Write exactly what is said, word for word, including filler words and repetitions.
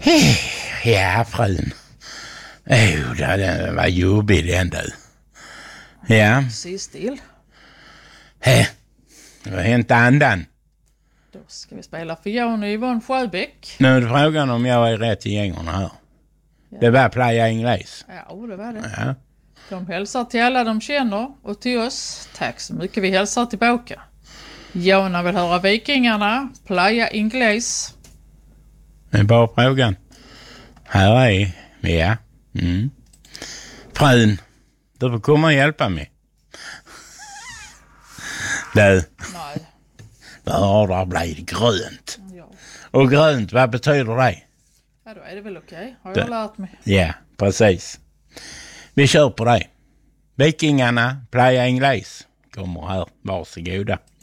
Ja, frun. Oh, det var jobbigt ändå. Ja. Se still. Hä? Det har hänt andan. Då ska vi spela för Jan och Yvonne Sjöbäck. Nu är det frågan om jag är rätt i gängerna här. Ja. Det var Playa Ingles. Ja, det var det. Ja. De hälsar till alla de känner och till oss. Tack så mycket, vi hälsar tillbaka. Jana vill höra Vikingarna, Playa Ingles. Det är bara frågan. Här är ja. Mm. Frun, du får komma och hjälpa mig. Du. Nej. Ja, där blir det grönt. Ja. Och grönt, vad betyder det? Ja, då är det väl okej. Har jag det, lärt mig. Ja, precis. Vi kör på det. Vikingarna, Playa Ingles kommer här. Varsågoda.